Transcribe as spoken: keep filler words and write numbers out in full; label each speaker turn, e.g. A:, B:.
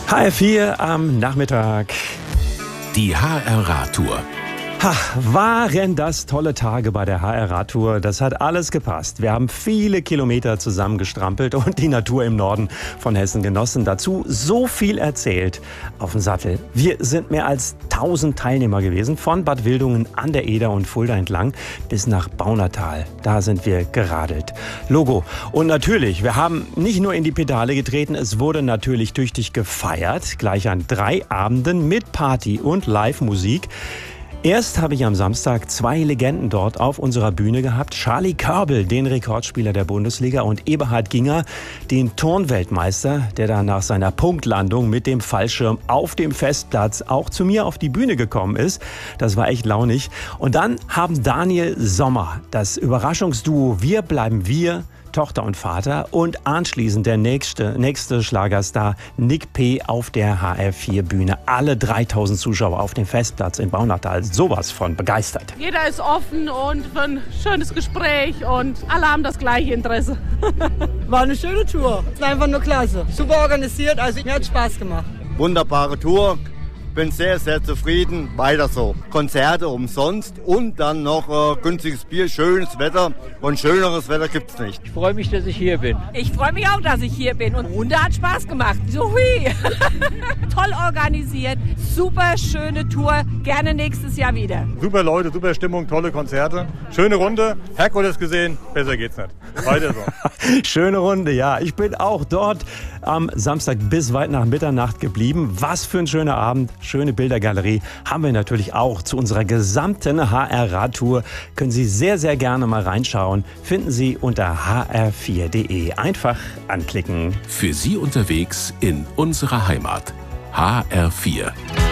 A: H R vier am Nachmittag.
B: Die H R-Radtour.
A: Ha, waren das tolle Tage bei der H R-Radtour. Das hat alles gepasst. Wir haben viele Kilometer zusammengestrampelt und die Natur im Norden von Hessen genossen. Dazu so viel erzählt auf dem Sattel. Wir sind mehr als tausend Teilnehmer gewesen, von Bad Wildungen an der Eder und Fulda entlang bis nach Baunatal. Da sind wir geradelt. Logo. Und natürlich, wir haben nicht nur in die Pedale getreten, es wurde natürlich tüchtig gefeiert. Gleich an drei Abenden mit Party und Live-Musik. Erst habe ich am Samstag zwei Legenden dort auf unserer Bühne gehabt. Charlie Körbel, den Rekordspieler der Bundesliga, und Eberhard Ginger, den Turnweltmeister, der dann nach seiner Punktlandung mit dem Fallschirm auf dem Festplatz auch zu mir auf die Bühne gekommen ist. Das war echt launig. Und dann haben Daniel Sommer, das Überraschungsduo Wir bleiben wir, Tochter und Vater, und anschließend der nächste, nächste Schlagerstar Nick P. auf der H R vier Bühne. Alle dreitausend Zuschauer auf dem Festplatz in Baunatal. Sowas von begeistert.
C: Jeder ist offen und für ein schönes Gespräch und alle haben das gleiche Interesse.
D: War eine schöne Tour. Es war einfach nur klasse. Super organisiert, also mir hat Spaß gemacht.
E: Wunderbare Tour. Bin sehr, sehr zufrieden. Weiter so. Konzerte umsonst und dann noch äh, günstiges Bier, schönes Wetter. Und schöneres Wetter gibt's nicht.
F: Ich freue mich, dass ich hier bin.
G: Ich freue mich auch, dass ich hier bin. Und Runde hat Spaß gemacht. So hui. Toll organisiert. Super schöne Tour. Gerne nächstes Jahr wieder.
H: Super Leute, super Stimmung, tolle Konzerte. Schöne Runde. Herkules gesehen. Besser geht's nicht. Weiter so.
A: Schöne Runde, ja. Ich bin auch dort am Samstag bis weit nach Mitternacht geblieben. Was für ein schöner Abend. Schöne Bildergalerie haben wir natürlich auch zu unserer gesamten H R-Radtour. Können Sie sehr, sehr gerne mal reinschauen. Finden Sie unter h r vier punkt d e. Einfach anklicken.
B: Für Sie unterwegs in unserer Heimat. H R vier.